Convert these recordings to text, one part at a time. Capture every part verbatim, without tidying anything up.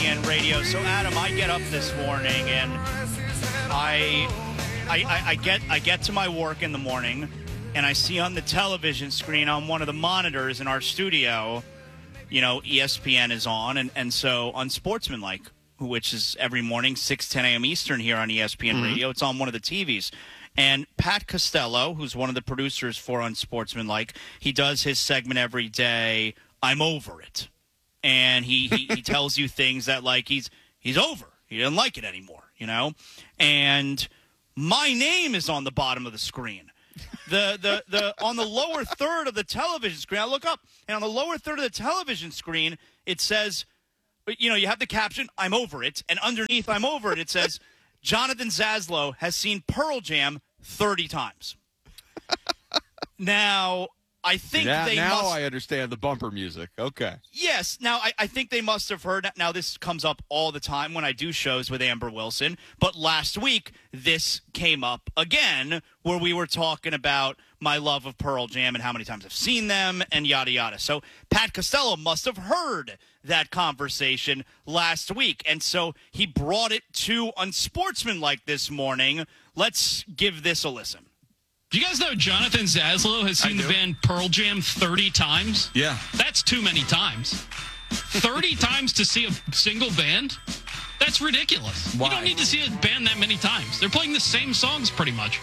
N Radio. So, Adam, I get up this morning and I, I, I, I get I get to my work in the morning, and I see on the television screen on one of the monitors in our studio, you know, E S P N is on, and, and so Unsportsmanlike, which is every morning, six, ten a.m. Eastern here on E S P N mm-hmm. Radio. It's on one of the T Vs. And Pat Costello, who's one of the producers for Unsportsmanlike, he does his segment every day, I'm Over It. And he, he, he tells you things that, like, he's he's over. He doesn't like it anymore, you know? And my name is on the bottom of the screen. The, the, the, on the lower third of the television screen, I look up, and on the lower third of the television screen, it says, you know, you have the caption, I'm over it, and underneath I'm over it, it says, Jonathan Zaslow has seen Pearl Jam thirty times. Now, I think yeah, they now must... I understand the bumper music. Okay. Yes. Now, I, I think they must have heard... Now, this comes up all the time when I do shows with Amber Wilson, but last week, this came up again, where we were talking about my love of Pearl Jam and how many times I've seen them and yada yada. So Pat Costello must have heard that conversation last week, and so he brought it to Unsportsmanlike this morning. Let's give this a listen. Do you guys know Jonathan Zaslow has seen the band Pearl Jam thirty times? Yeah. That's too many times. thirty times to see a single band? That's ridiculous. Why? You don't need to see a band that many times. They're playing the same songs pretty much.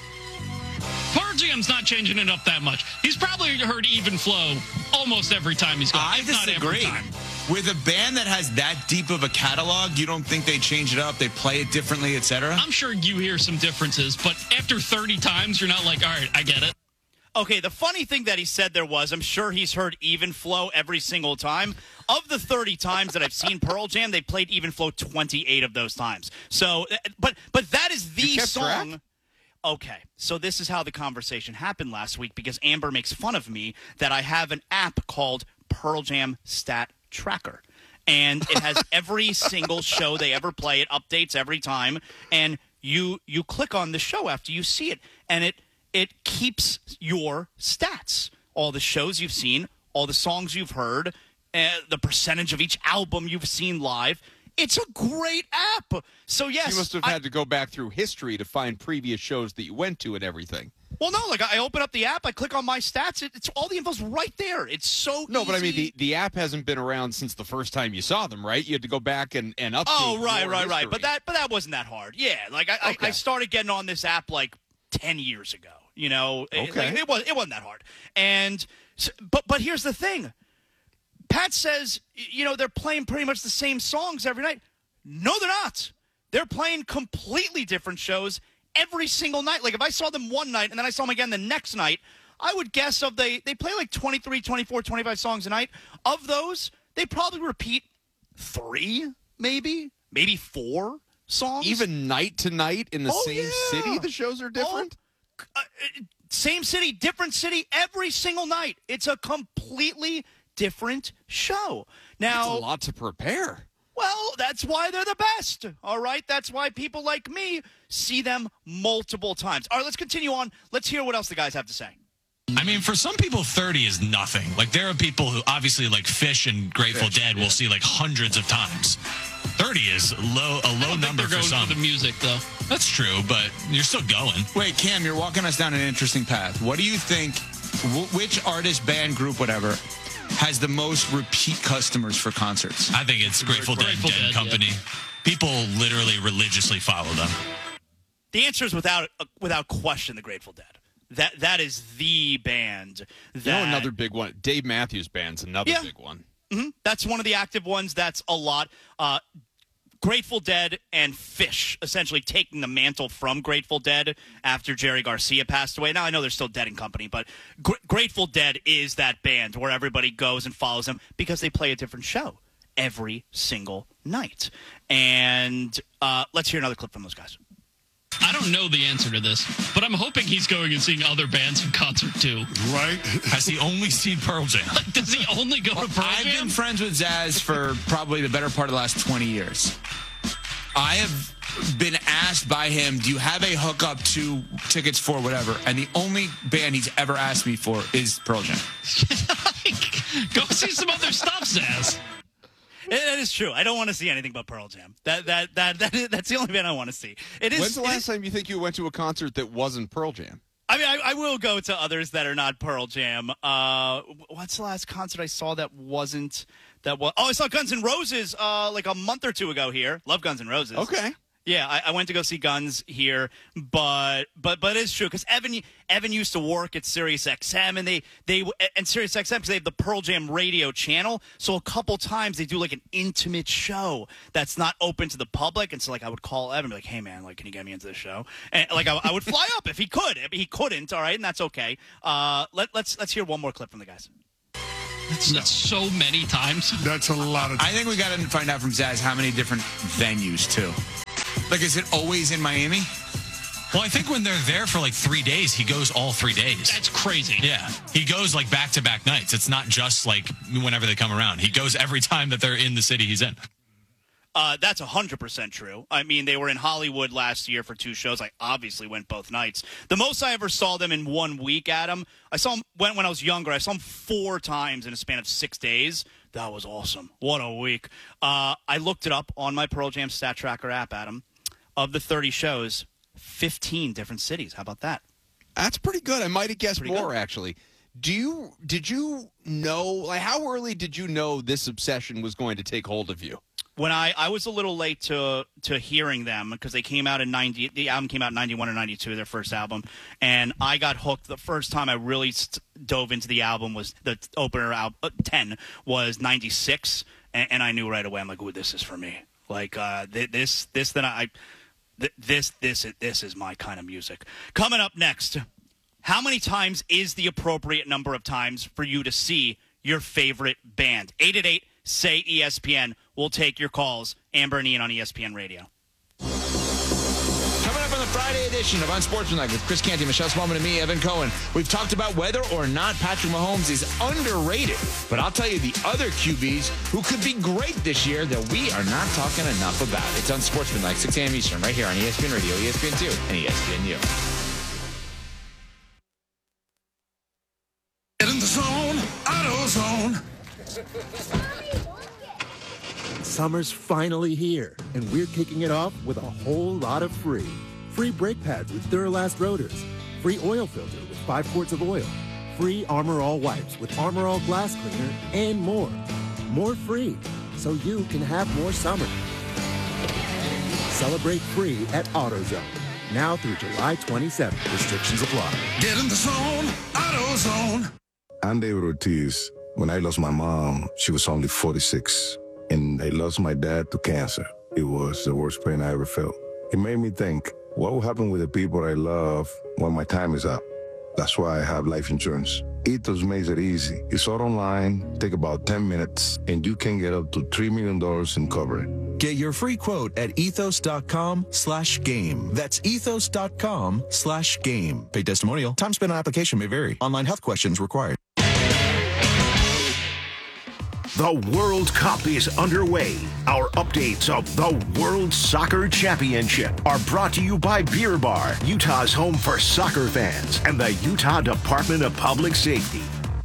Pearl Jam's not changing it up that much. He's probably heard Even Flow almost every time he's gone. I if not every disagree. time. With a band that has that deep of a catalog, you don't think they change it up, they play it differently, et cetera? I'm sure you hear some differences, but after thirty times, you're not like, all right, I get it. Okay, the funny thing that he said there was, I'm sure he's heard Even Flow every single time. Of the thirty times that I've seen Pearl Jam, they played Even Flow twenty-eight of those times. So, but but that is the song. Track? Okay, so this is how the conversation happened last week, because Amber makes fun of me that I have an app called Pearl Jam Stat Tracker. And it has every single show they ever play. It updates every time. And you you click on the show after you see it, and it it keeps your stats. All the shows you've seen, all the songs you've heard, uh, the percentage of each album you've seen live. It's a great app. So, yes. You must have I, had to go back through history to find previous shows that you went to and everything. Well, no, like I open up the app, I click on my stats, it, it's all the info's right there. It's so No, easy. but I mean, the, the app hasn't been around since the first time you saw them, right? You had to go back and, and update. Oh, right, your right, history. right. But that but that wasn't that hard. Yeah, like I, Okay. I, I started getting on this app like ten years ago. You know, it, Okay. like, it, was, it wasn't that hard. And but But here's the thing. Pat says, you know, they're playing pretty much the same songs every night. No, they're not. They're playing completely different shows every single night. Like, if I saw them one night and then I saw them again the next night, I would guess of they, they play like twenty-three, twenty-four, twenty-five songs a night. Of those, they probably repeat three, maybe, maybe four songs. Even night to night in the Oh, same yeah. city, the shows are different? Oh, uh, same city, different city, every single night. It's a completely different show. Now, That's a lot to prepare. well, that's why they're the best, all right? That's why people like me see them multiple times. All right, let's continue on. Let's hear what else the guys have to say. I mean, for some people, thirty is nothing. Like, there are people who obviously, like Fish and Grateful Fish, Dead, yeah. will see like hundreds of times. thirty is low, a I low don't think number they're for going some. for the music, though. That's true, but you're still going. Wait, Cam, you're walking us down an interesting path. What do you think, wh- which artist, band, group, whatever, has the most repeat customers for concerts? I think it's Grateful Dead, Grateful Dead Dead, Company. yeah. People literally religiously follow them. The answer is without uh, without question the Grateful Dead. That That is the band. That, You know, another big one. Dave Matthews Band's another Yeah. big one. Mhm. That's one of the active ones. That's a lot. Uh, Grateful Dead and Fish essentially taking the mantle from Grateful Dead after Jerry Garcia passed away. Now, I know they're still Dead and Company, but Gr- Grateful Dead is that band where everybody goes and follows them because they play a different show every single night. And uh, let's hear another clip from those guys. I don't know the answer to this, but I'm hoping he's going and seeing other bands in concert, too. Right? Has he only seen Pearl Jam? Does he only go to Pearl I've Jam? been friends with Zaz for probably the better part of the last twenty years. I have been asked by him, do you have a hookup to tickets for whatever? And the only band he's ever asked me for is Pearl Jam. Go see some other stuff, Zaz. That is true. I don't want to see anything but Pearl Jam. That that that, that is, that's the only band I want to see. It is. When's the last is, time you think you went to a concert that wasn't Pearl Jam? I mean, I, I will go to others that are not Pearl Jam. Uh, what's the last concert I saw that wasn't that was? Oh, I saw Guns N' Roses uh, like a month or two ago here. Love Guns N' Roses. Okay. Yeah, I, I went to go see Guns here, but but but it's true because Evan Evan used to work at Sirius X M and they they and Sirius X M because they have the Pearl Jam radio channel. So a couple times they do like an intimate show that's not open to the public, and so like I would call Evan and be like, "Hey man, like can you get me into this show?" And like I, I would fly up if he could. If he couldn't, all right, and that's okay. Uh, let let's let's hear one more clip from the guys. That's, that's so many times. That's a lot of. I think we got to find out from Zaz how many different venues too. Like, is it always in Miami? Well, I think when they're there for like three days, he goes all three days. That's crazy. Yeah. He goes like back-to-back nights. It's not just like whenever they come around. He goes every time that they're in the city he's in. Uh, that's one hundred percent true. I mean, they were in Hollywood last year for two shows. I obviously went both nights. The most I ever saw them in one week, Adam, I saw them when, when I was younger. I saw them four times in a span of six days. That was awesome. What a week. Uh, I looked it up on my Pearl Jam Stat Tracker app, Adam. Of the thirty shows, fifteen different cities. How about that? That's pretty good. I might have guessed Pretty more, good. actually. Do you, did you know, like, how early did you know this obsession was going to take hold of you? When I, I was a little late to to hearing them because they came out in ninety. The album came out in ninety-one or ninety-two, their first album, and I got hooked. The first time I really st- dove into the album was the opener album. Uh, ten was ninety-six, and, and I knew right away. I'm like, "Ooh, this is for me." Like uh, th- this, this, then I, th- this, this, this is my kind of music. Coming up next, how many times is the appropriate number of times for you to see your favorite band? eight eight eight, S A Y, E S P N. We'll take your calls. Amber and Ian on E S P N Radio. Coming up on the Friday edition of Unsportsmanlike with Chris Canty, Michelle Smallman, and me, Evan Cohen. We've talked about whether or not Patrick Mahomes is underrated. But I'll tell you the other Q Bs who could be great this year that we are not talking enough about. It's Unsportsmanlike, six a.m. Eastern, right here on E S P N Radio, E S P N two, and E S P N U. Get in the zone, AutoZone. Summer's finally here, and we're kicking it off with a whole lot of free. Free brake pads with Duralast rotors. Free oil filter with five quarts of oil. Free Armor All wipes with Armor All glass cleaner, and more. More free, so you can have more summer. Celebrate free at AutoZone. Now through July twenty-seventh. Restrictions apply. Get in the zone, AutoZone. I'm David Ortiz. When I lost my mom, she was only forty-six. And I lost my dad to cancer. It was the worst pain I ever felt. It made me think, what will happen with the people I love when my time is up? That's why I have life insurance. Ethos makes it easy. It's all online, take about ten minutes, and you can get up to three million dollars in coverage. Get your free quote at ethos.com slash game. That's ethos.com slash game. Paid testimonial. Time spent on application may vary. Online health questions required. The World Cup is underway. Our updates of the World Soccer Championship are brought to you by Beer Bar, Utah's home for soccer fans, and the Utah Department of Public Safety.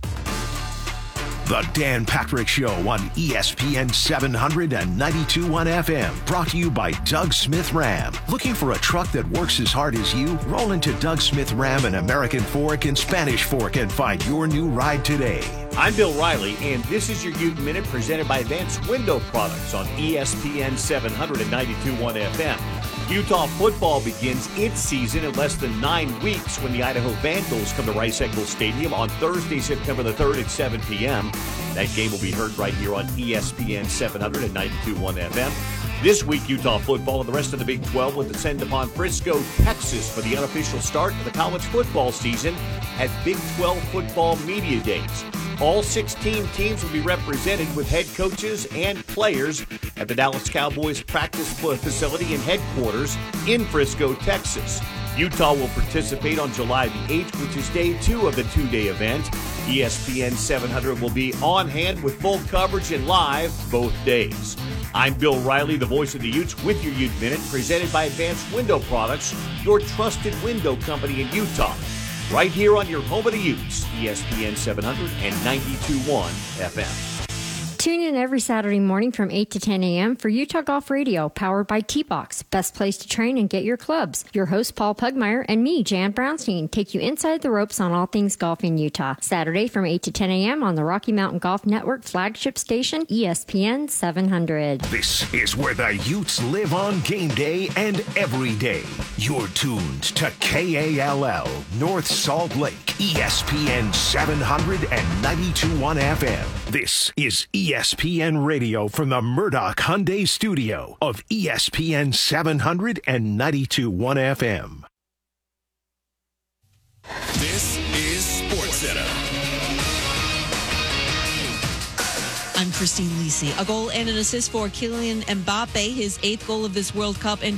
The Dan Patrick Show on E S P N seven hundred and ninety-two point one F M. Brought to you by Doug Smith Ram. Looking for a truck that works as hard as you? Roll into Doug Smith Ram and American Fork and Spanish Fork and find your new ride today. I'm Bill Riley, and this is your Ute Minute presented by Advanced Window Products on E S P N seven hundred and ninety-two point one F M. Utah football begins its season in less than nine weeks when the Idaho Vandals come to Rice-Eccles Stadium on Thursday, September the third at seven p.m. That game will be heard right here on E S P N seven hundred and ninety-two point one F M. This week, Utah football and the rest of the Big twelve will descend upon Frisco, Texas for the unofficial start of the college football season at Big twelve Football Media Days. All sixteen teams will be represented with head coaches and players at the Dallas Cowboys practice facility and headquarters in Frisco, Texas. Utah will participate on July the eighth, which is day two of the two-day event. E S P N seven hundred will be on hand with full coverage and live both days. I'm Bill Riley, the voice of the Utes, with your Ute Minute, presented by Advanced Window Products, your trusted window company in Utah. Right here on your home of the Utes, E S P N seven hundred and ninety-two point one F M. Tune in every Saturday morning from eight to ten a.m. for Utah Golf Radio, powered by T-Box. Best place to train and get your clubs. Your host, Paul Pugmire, and me, Jan Brownstein, take you inside the ropes on all things golf in Utah. Saturday from eight to ten a.m. on the Rocky Mountain Golf Network flagship station, E S P N seven hundred. This is where the Utes live on game day and every day. You're tuned to K A L L, North Salt Lake, E S P N seven hundred ninety-two point one F M. This is E S P N Radio from the Murdoch Hyundai studio of E S P N seven hundred ninety-two point one F M. This is SportsCenter. I'm Christine Lisi. A goal and an assist for Kylian Mbappe, his eighth goal of this World Cup, and